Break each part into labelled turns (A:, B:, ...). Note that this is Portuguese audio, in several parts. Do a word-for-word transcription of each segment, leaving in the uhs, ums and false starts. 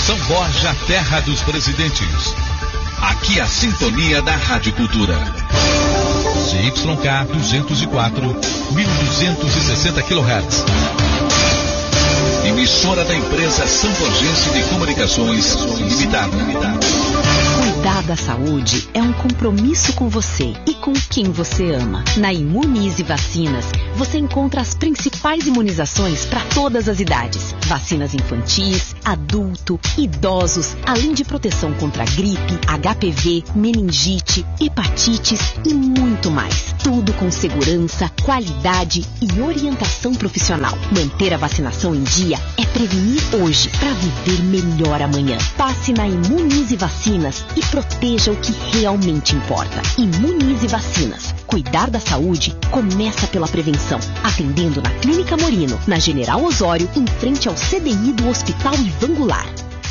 A: São Borja, terra dos presidentes. Aqui a sintonia da Rádio Cultura. C Y K duzentos e quatro, mil duzentos e sessenta quilohertz. Emissora da empresa São Borgense de Comunicações Limitada.
B: Cuidar da saúde é um compromisso com você e com quem você ama. Na Imunize Vacinas, você encontra as principais imunizações para todas as idades. Vacinas infantis, adulto, idosos, além de proteção contra gripe, H P V, meningite, hepatites e muito mais. Tudo com segurança, qualidade e orientação profissional. Manter a vacinação em dia é prevenir hoje para viver melhor amanhã. Passe na Imunize Vacinas e proteja o que realmente importa. Imunize Vacinas. Cuidar da saúde começa pela prevenção. Atendendo na Clínica Morino, na General Osório, em frente ao C D I do Hospital Ivan Goulart.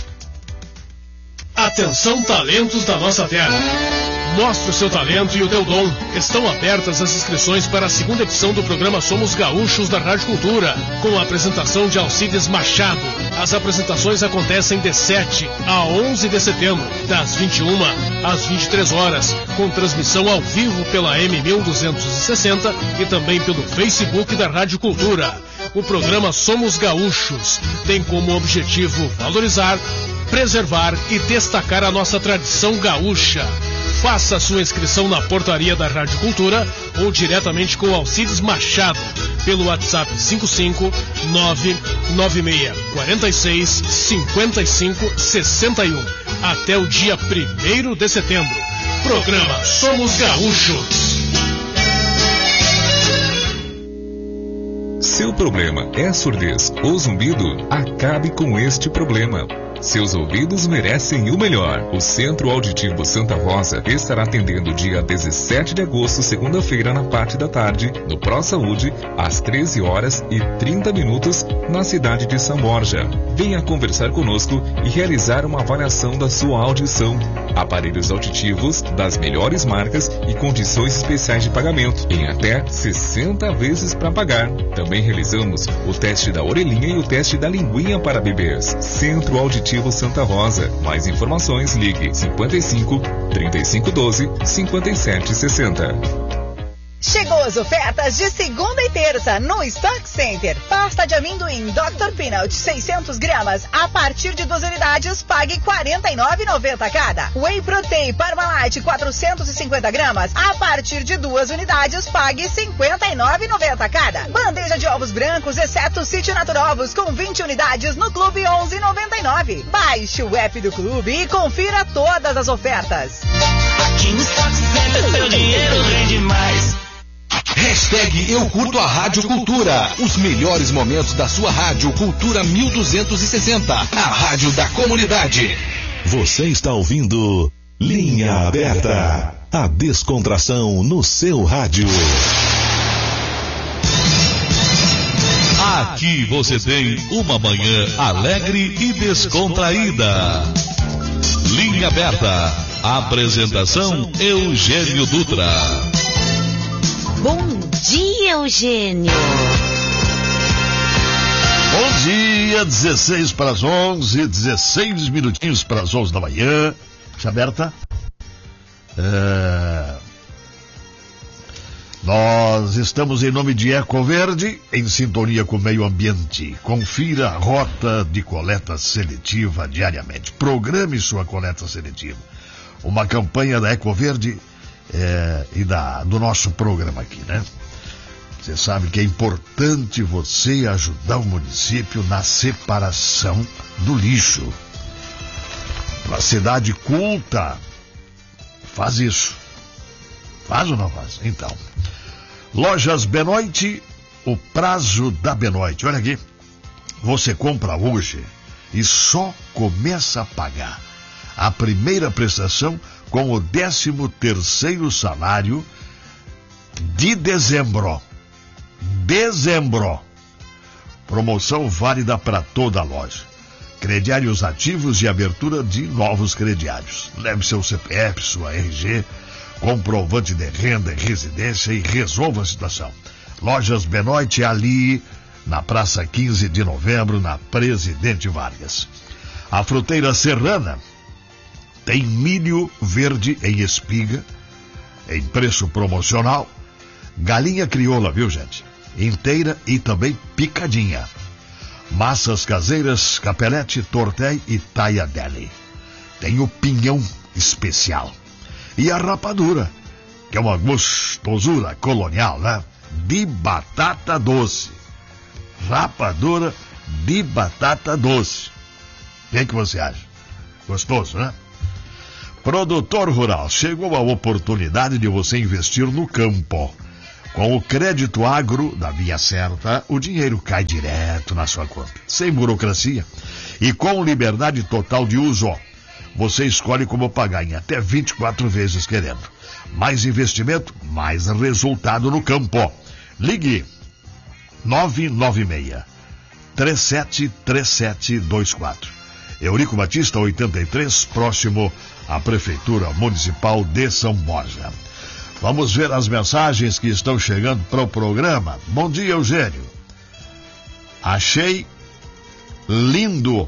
C: Atenção, talentos da nossa terra. Mostre o seu talento e o teu dom. Estão abertas as inscrições para a segunda edição do programa Somos Gaúchos da Rádio Cultura, com a apresentação de Alcides Machado. As apresentações acontecem de sete a onze de setembro, das vinte e uma às vinte e três horas, com transmissão ao vivo pela M mil duzentos e sessenta e também pelo Facebook da Rádio Cultura. O programa Somos Gaúchos tem como objetivo valorizar, preservar e destacar a nossa tradição gaúcha. Faça sua inscrição na portaria da Rádio Cultura ou diretamente com Alcides Machado pelo WhatsApp cinco cinco nove nove seis quatro seis cinco cinco seis um até o dia primeiro de setembro. Programa Somos Gaúchos.
D: Seu problema é surdez ou zumbido? Acabe com este problema. Seus ouvidos merecem o melhor. O Centro Auditivo Santa Rosa estará atendendo dia dezessete de agosto, segunda-feira, na parte da tarde, no Pro Saúde, às treze horas e trinta minutos, na cidade de São Borja. Venha conversar conosco e realizar uma avaliação da sua audição. Aparelhos auditivos das melhores marcas e condições especiais de pagamento, em até sessenta vezes para pagar. Também realizamos o teste da orelhinha e o teste da linguinha para bebês. Centro Auditivo Santa Rosa. Mais informações, ligue cinquenta e cinco, trinta e cinco doze, cinquenta e sete sessenta.
E: Chegou as ofertas de segunda e terça no Stock Center. Pasta de amendoim doutor Peanut seiscentos gramas a partir de duas unidades, pague quarenta e nove reais e noventa centavos cada. Whey Protein Parmalat quatrocentos e cinquenta gramas a partir de duas unidades, pague cinquenta e nove reais e noventa centavos cada. Bandeja de ovos brancos, exceto Sítio Natura Ovos, com vinte unidades no Clube onze reais e noventa e nove centavos. Baixe o app do Clube e confira todas as ofertas.
F: Aqui no Stock Center seu dinheiro rende mais.
A: Hashtag Eu Curto a Rádio Cultura. Os melhores momentos da sua Rádio Cultura mil duzentos e sessenta. A rádio da comunidade.
G: Você está ouvindo Linha Aberta. A descontração no seu rádio.
A: Aqui você tem uma manhã alegre e descontraída. Linha Aberta. Apresentação Eugênio Dutra.
B: Bom dia, Eugênio.
H: Bom dia, dezesseis para as onze, dezesseis minutinhos para as onze da manhã. Deixa aberta. É... Nós estamos em nome de Ecoverde, em sintonia com o meio ambiente. Confira a rota de coleta seletiva diariamente. Programe sua coleta seletiva. Uma campanha da Ecoverde É, e da, do nosso programa aqui, né? Você sabe que é importante você ajudar o município na separação do lixo. Uma cidade culta faz isso. Faz ou não faz? Então, Lojas Benoit, o prazo da Benoit. Olha aqui, você compra hoje e só começa a pagar a primeira prestação com o décimo terceiro salário de dezembro. Dezembro. Promoção válida para toda a loja. Crediários ativos e abertura de novos crediários. Leve seu C P F, sua R G, comprovante de renda e residência e resolva a situação. Lojas Benoit ali na Praça quinze de Novembro, na Presidente Vargas. A fruteira serrana tem milho verde em espiga, em preço promocional, galinha crioula, viu, gente? Inteira e também picadinha. Massas caseiras, capelete, tortéi e tagliadelli. Tem o pinhão especial. E a rapadura, que é uma gostosura colonial, né? De batata doce. Rapadura de batata doce. O que, que você acha? Gostoso, né? Produtor rural, chegou a oportunidade de você investir no campo. Com o crédito agro da Via Certa, o dinheiro cai direto na sua conta, sem burocracia e com liberdade total de uso. Você escolhe como pagar em até vinte e quatro vezes querendo. Mais investimento, mais resultado no campo. Ligue nove nove seis, três sete três sete dois quatro. Eurico Batista, oitenta e três, próximo à Prefeitura Municipal de São Borja. Vamos ver as mensagens que estão chegando para o programa. Bom dia, Eugênio. Achei lindo.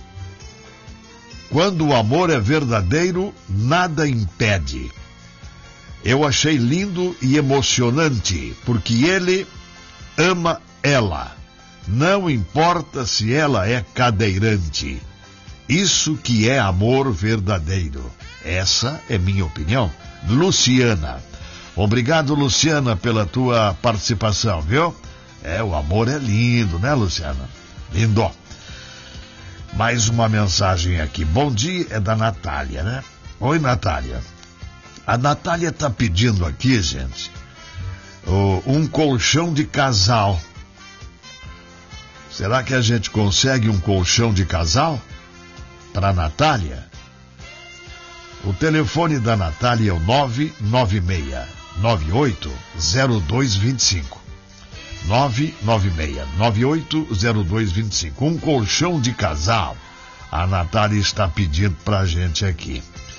H: Quando o amor é verdadeiro, nada impede. Eu achei lindo e emocionante, porque ele ama ela. Não importa se ela é cadeirante. Isso que é amor verdadeiro. Essa é minha opinião. Luciana. Obrigado, Luciana, pela tua participação, viu? É, o amor é lindo, né, Luciana? Lindo. Mais uma mensagem aqui. Bom dia, é da Natália, né? Oi, Natália. A Natália tá pedindo aqui, gente, um colchão de casal. Será que a gente consegue um colchão de casal para Natália? O telefone da Natália é o nove nove seis, nove oito zero dois dois cinco. nove nove seis, nove oito zero dois dois cinco. Um colchão de casal. A Natália está pedindo pra gente aqui.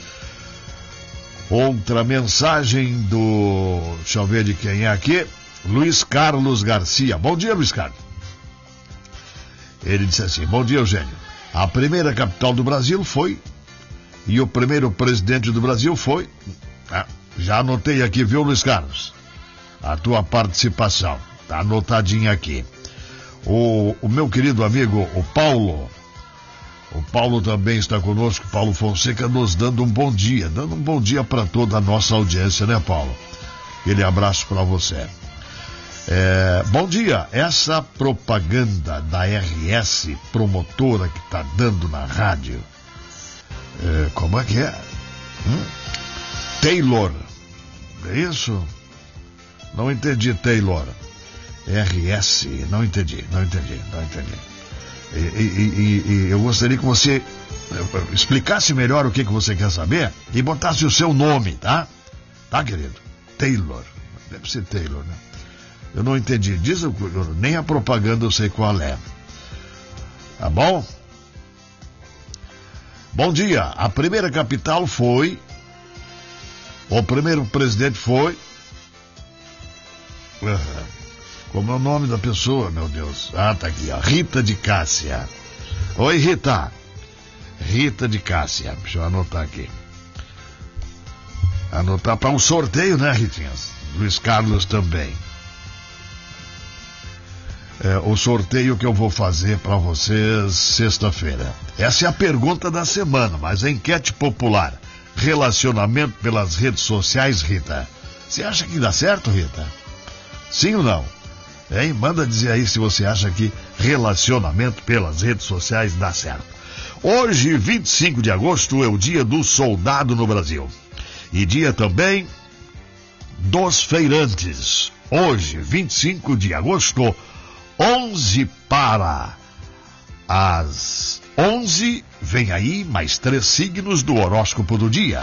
H: Outra mensagem do... Deixa eu ver de quem é aqui. Luiz Carlos Garcia. Bom dia, Luiz Carlos. Ele disse assim: bom dia, Eugênio. A primeira capital do Brasil foi... E o primeiro presidente do Brasil foi... Ah, já anotei aqui, viu, Luiz Carlos? A tua participação. Tá anotadinha aqui. O, o meu querido amigo, o Paulo... O Paulo também está conosco, Paulo Fonseca, nos dando um bom dia. Dando um bom dia para toda a nossa audiência, né, Paulo? Aquele abraço para você. É, bom dia. Essa propaganda da R S, promotora que está dando na rádio... É, como é que é? Hum? Taylor. É isso? Não entendi, Taylor. R S, não entendi, não entendi, não entendi. E, e, e, e eu gostaria que você explicasse melhor o que, que você quer saber e botasse o seu nome, tá? Tá, querido? Taylor. Deve ser Taylor, né? Eu não entendi. Diz, nem a propaganda eu sei qual é. Tá bom? Bom dia. A primeira capital foi... O primeiro presidente foi... Como é o nome da pessoa, meu Deus? Ah, tá aqui, ó. Rita de Cássia. Oi, Rita. Rita de Cássia. Deixa eu anotar aqui. Anotar para um sorteio, né, Ritinhas? Luiz Carlos também. É, o sorteio que eu vou fazer para vocês sexta-feira. Essa é a pergunta da semana, mas a enquete popular. Relacionamento pelas redes sociais, Rita. Você acha que dá certo, Rita? Sim ou não? Hein? Manda dizer aí se você acha que relacionamento pelas redes sociais dá certo. Hoje, vinte e cinco de agosto, é o dia do soldado no Brasil. E dia também dos feirantes. Hoje, vinte e cinco de agosto, onze para as onze, vem aí mais três signos do horóscopo do dia.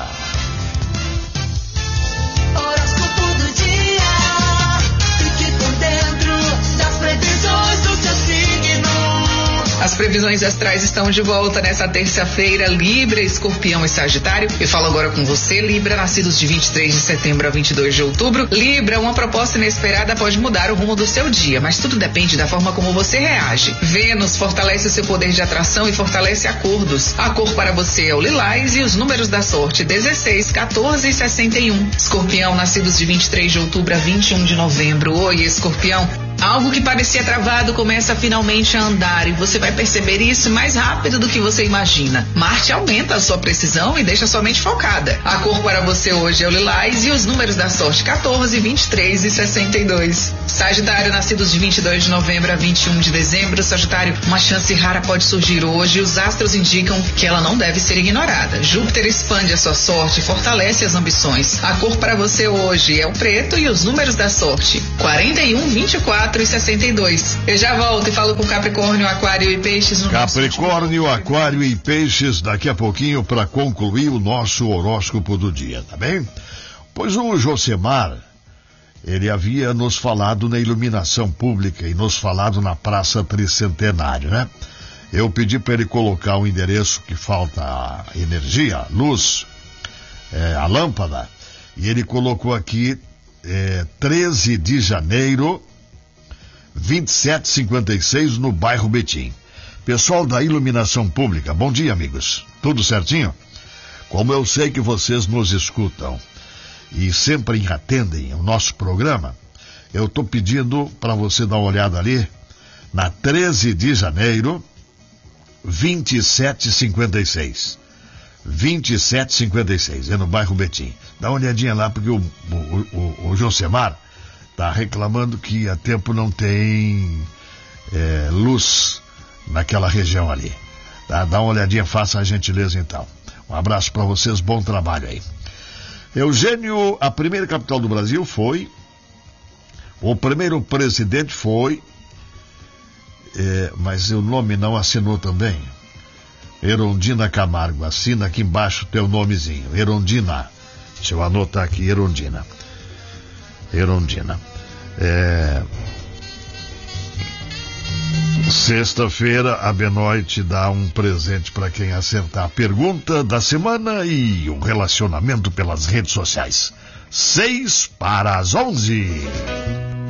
F: Horóscopo do dia. Fique por dentro das previsões do seu signo.
I: As As previsões astrais estão de volta nessa terça-feira. Libra, Escorpião e Sagitário. Eu falo agora com você, Libra, nascidos de vinte e três de setembro a vinte e dois de outubro. Libra, uma proposta inesperada pode mudar o rumo do seu dia, mas tudo depende da forma como você reage. Vênus fortalece o seu poder de atração e fortalece acordos. A cor para você é o lilás e os números da sorte dezesseis, quatorze e sessenta e um. Escorpião, nascidos de vinte e três de outubro a vinte e um de novembro. Oi, Escorpião. Algo que parecia travado começa finalmente a andar e você vai perceber isso mais rápido do que você imagina. Marte aumenta a sua precisão e deixa sua mente focada. A cor para você hoje é o lilás e os números da sorte quatorze, vinte e três e sessenta e dois. Sagitário, nascidos de vinte e dois de novembro a vinte e um de dezembro. Sagitário, uma chance rara pode surgir hoje e os astros indicam que ela não deve ser ignorada. Júpiter expande a sua sorte e fortalece as ambições. A cor para você hoje é o preto e os números da sorte quarenta e um, vinte e quatro e sessenta e dois. Eu já volto e falo com Capricórnio, Aquário e Peixes no
H: Capricórnio, Aquário e Peixes daqui a pouquinho para concluir o nosso horóscopo do dia, tá bem? Pois o Josemar, ele havia nos falado na iluminação pública e nos falado na Praça Tricentenário, né? Eu pedi para ele colocar o endereço que falta a energia, a luz, é, a lâmpada, e ele colocou aqui é, treze de janeiro, vinte e sete cinquenta e seis, no bairro Betim. Pessoal da iluminação pública, bom dia, amigos. Tudo certinho? Como eu sei que vocês nos escutam e sempre atendem o nosso programa, eu estou pedindo para você dar uma olhada ali na treze de janeiro, vinte e sete cinquenta e seis. vinte e sete cinquenta e seis, é no bairro Betim. Dá uma olhadinha lá, porque o, o, o, o Josemar está reclamando que há tempo não tem é, luz naquela região ali. Tá? Dá uma olhadinha, faça a gentileza então. Um abraço para vocês, bom trabalho aí. Eugênio, a primeira capital do Brasil foi, o primeiro presidente foi, é, mas o nome não assinou também. Erondina Camargo, assina aqui embaixo teu nomezinho, Erondina. Deixa eu anotar aqui, Erondina. Erondina. É... Sexta-feira, a Benoit dá um presente para quem acertar a pergunta da semana e o relacionamento pelas redes sociais. Seis para as onze.